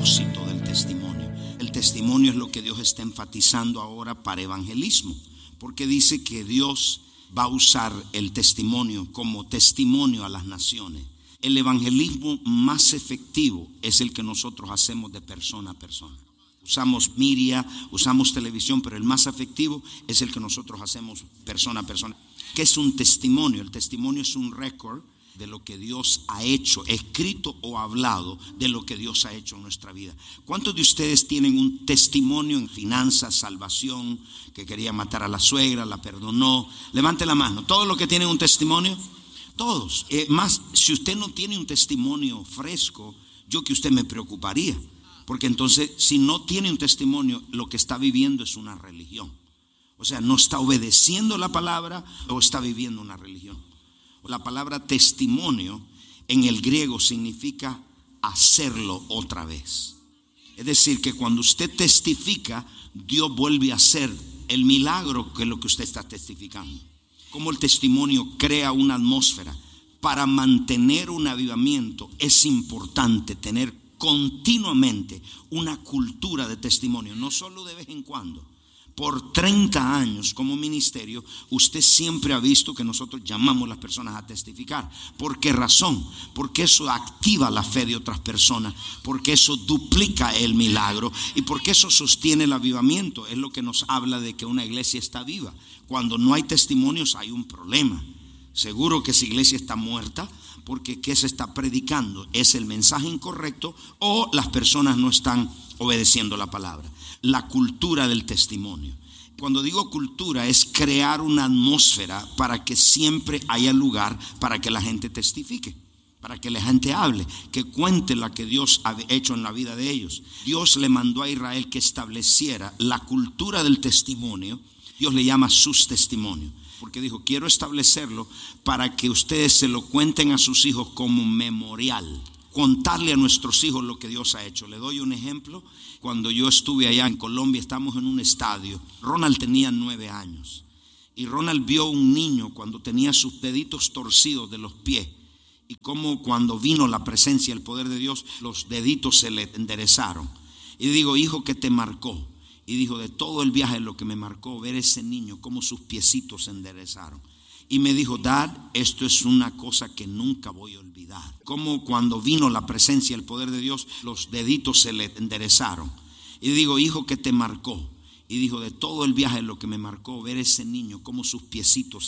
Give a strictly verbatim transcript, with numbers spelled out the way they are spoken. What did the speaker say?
propósito del testimonio. El testimonio es lo que Dios está enfatizando ahora para evangelismo, porque dice que Dios va a usar el testimonio como testimonio a las naciones. El evangelismo más efectivo es el que nosotros hacemos de persona a persona. Usamos media, usamos televisión, pero el más efectivo es el que nosotros hacemos persona a persona. ¿Qué es un testimonio? El testimonio es un récord de lo que Dios ha hecho, escrito o hablado de lo que Dios ha hecho en nuestra vida. ¿Cuántos de ustedes tienen un testimonio en finanzas, salvación, que quería matar a la suegra, la perdonó? Levante la mano. ¿Todos los que tienen un testimonio? Todos. Eh, más, si usted no tiene un testimonio fresco, yo que usted me preocuparía. Porque entonces, si no tiene un testimonio, lo que está viviendo es una religión. O sea, no está obedeciendo la palabra o está viviendo una religión. La palabra testimonio en el griego significa hacerlo otra vez. Es decir, que cuando usted testifica, Dios vuelve a hacer el milagro que es lo que usted está testificando. Como el testimonio crea una atmósfera. Para mantener un avivamiento es importante tener continuamente una cultura de testimonio, no solo de vez en cuando. Por treinta años como ministerio, usted siempre ha visto que nosotros llamamos a las personas a testificar. ¿Por qué razón? Porque eso activa la fe de otras personas, porque eso duplica el milagro y porque eso sostiene el avivamiento. Es lo que nos habla de que una iglesia está viva. Cuando no hay testimonios hay un problema. Seguro que esa iglesia está muerta, porque ¿qué se está predicando? ¿Es el mensaje incorrecto o las personas no están obedeciendo la palabra? La cultura del testimonio. Cuando digo cultura es crear una atmósfera para que siempre haya lugar para que la gente testifique, para que la gente hable, que cuente lo que Dios ha hecho en la vida de ellos. Dios le mandó a Israel que estableciera la cultura del testimonio. Dios le llama sus testimonios, porque dijo, quiero establecerlo para que ustedes se lo cuenten a sus hijos como memorial. Contarle a nuestros hijos lo que Dios ha hecho. Le doy un ejemplo. Cuando yo estuve allá en Colombia, estamos en un estadio. Ronald tenía nueve años. Y Ronald vio un niño cuando tenía sus deditos torcidos de los pies. Y como cuando vino la presencia y el poder de Dios, los deditos se le enderezaron. Y digo, hijo, ¿qué te marcó? Y dijo, de todo el viaje lo que me marcó ver ese niño, cómo sus piecitos se enderezaron. Y me dijo, Dad, esto es una cosa que nunca voy a olvidar. Como cuando vino la presencia y el poder de Dios, los deditos se le enderezaron. Y digo, hijo, ¿qué te marcó? Y dijo, de todo el viaje lo que me marcó ver ese niño, cómo sus piecitos